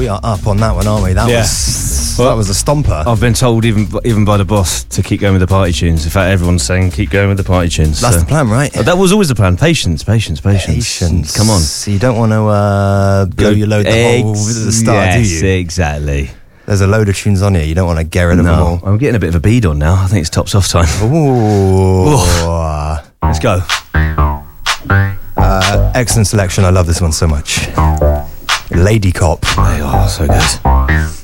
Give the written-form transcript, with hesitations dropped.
We are up on that one, aren't we? That was a stomper. I've been told even by the boss to keep going with the party tunes. In fact, everyone's saying keep going with the party tunes. That's the plan, right? That was always the plan. Patience. Come on. So you don't want to blow your load the whole at the start, do you? Exactly. There's a load of tunes on here. You don't want to get rid of them all. I'm getting a bit of a bead on now. I think it's tops off time. Ooh. Let's go. Excellent selection. I love this one so much. Lady Cop. They are so good.